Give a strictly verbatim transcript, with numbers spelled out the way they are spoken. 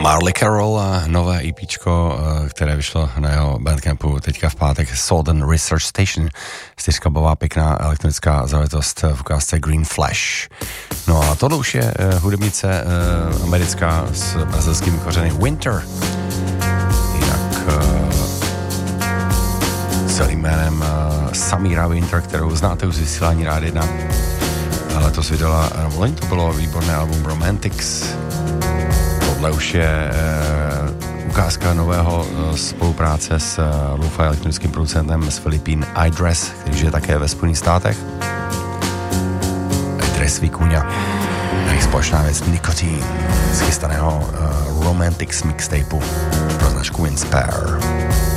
Marley Carroll a nové EPčko, které vyšlo na jeho Bandcampu teďka v pátek, Southern Research Station, čtyřkabová pěkná elektronická záležitost v ukázce Green Flash. No a tohle už je hudebnice americká s brazilskými kořeny Winter. Jinak celým jménem Samira Winter, kterou znáte už z vysílání Rádia jedna. Letos vydala, loni to bylo výborné album Romantics. Tohle už je e, ukázka nového e, spolupráce s e, lo-fi elektronickým producentem z Filipín iDress, který je také ve Spojených státech. iDress Vicuña. Jejich společná věc Nicotine z chystaného e, Romantics mixtapeu pro značku Inspire.